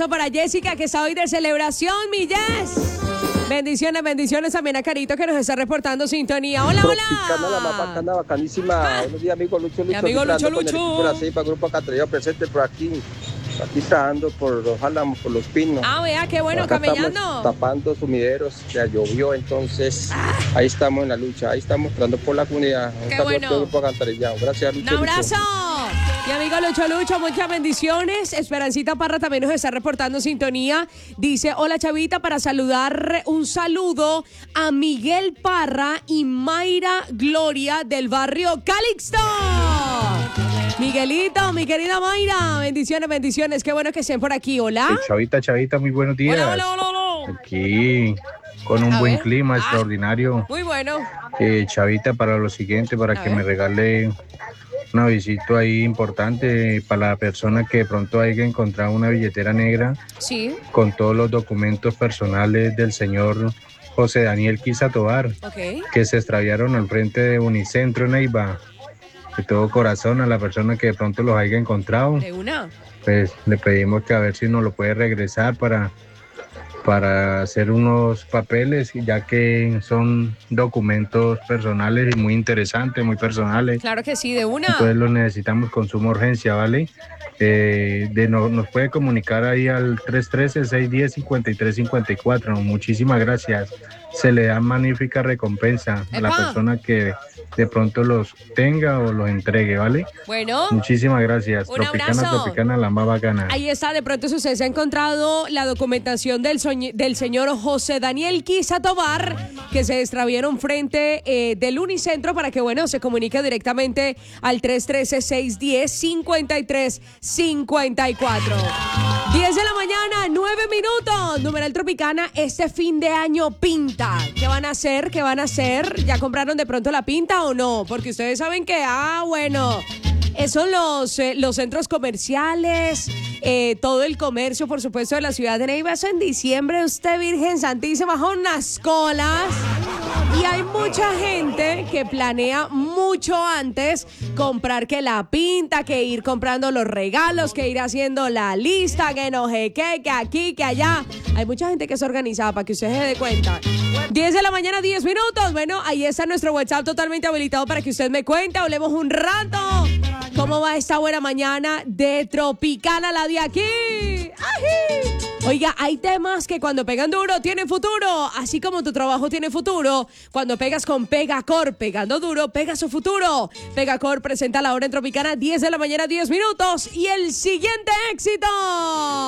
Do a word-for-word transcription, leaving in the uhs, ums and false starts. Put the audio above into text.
abrazo para Jessica, que está hoy de celebración, mi Jess. Bendiciones, bendiciones también a Carito, que nos está reportando sintonía. Hola, Tropicana, la más hola. bacana, bacanísima. Buenos días, amigo Lucho, Lucho. Mi amigo Lucho, vibrando con el Lucho. equipo de la Ceiba, Grupo Catrillado presente por aquí. Aquí está ando por los álamos, por los pinos. Ah, vea, qué bueno, Acá camellando. estamos tapando sumideros, ya llovió, entonces ahí estamos en la lucha, ahí estamos entrando por la comunidad. Un Qué saludo bueno. a todo el Grupo Alcantarillado. Gracias, Lucho. Un abrazo. Mi amigo Lucho Lucho, muchas bendiciones. Esperancita Parra también nos está reportando sintonía. Dice, hola Chavita, para saludar, un saludo a Miguel Parra y Mayra Gloria del barrio Calixto. Miguelito, mi querida Mayra, bendiciones, bendiciones. Qué bueno que estén por aquí. Hola. Eh, Chavita, Chavita, muy buenos días. Hola, hola, hola, hola. Aquí con un A buen ver. clima Ah. extraordinario. Muy bueno. Eh, Chavita, para lo siguiente, para A que ver. me regale una visita ahí importante para la persona que de pronto haya encontrado una billetera negra Sí, con todos los documentos personales del señor José Daniel Quiza Tobar, ok. que se extraviaron al frente de Unicentro Neiva. De todo corazón a la persona que de pronto los haya encontrado, De una. pues le pedimos que a ver si nos lo puede regresar para, para hacer unos papeles, ya que son documentos personales y muy interesantes, muy personales. Claro que sí, de una. Entonces los necesitamos con suma urgencia, ¿vale? Eh, de no, nos puede comunicar ahí al tres uno tres, seis uno cero, cinco tres cinco cuatro. Muchísimas gracias. Se le da magnífica recompensa a la ¡Epa! persona que de pronto los tenga o los entregue, ¿vale? Bueno. Muchísimas gracias. Un Tropicana, abrazo. Tropicana, la más bacana. Ahí está, de pronto si usted se ha encontrado la documentación del, soñ- del señor José Daniel Quiza Tobar, que se extraviaron frente eh, del Unicentro, para que, bueno, se comunique directamente al tres uno tres, seis uno cero, cinco tres cinco cuatro. diez de la mañana, nueve minutos. Numeral Tropicana, este fin de año pinta. ¿Qué van a hacer? ¿Qué van a hacer? ¿Ya compraron de pronto la pinta o no? Porque ustedes saben que, ah, bueno... Esos los, eh, los centros comerciales, eh, todo el comercio, por supuesto, de la ciudad de Neiva. Eso en diciembre, usted, Virgen Santísima, con unas colas. Y hay mucha gente que planea mucho antes comprar que la pinta, que ir comprando los regalos, que ir haciendo la lista, que no sé qué, que aquí, que allá. Hay mucha gente que es organizada, para que usted se dé cuenta. diez de la mañana, diez minutos. Bueno, ahí está nuestro WhatsApp totalmente habilitado para que usted me cuente. Hablemos un rato. ¿Cómo va esta buena mañana de Tropicana, la de aquí? ¡Ají! Oiga, hay temas que cuando pegan duro tienen futuro, así como tu trabajo tiene futuro. Cuando pegas con Pegacor, pegando duro, pega su futuro. Pegacor presenta la hora en Tropicana, diez de la mañana, diez minutos. Y el siguiente éxito.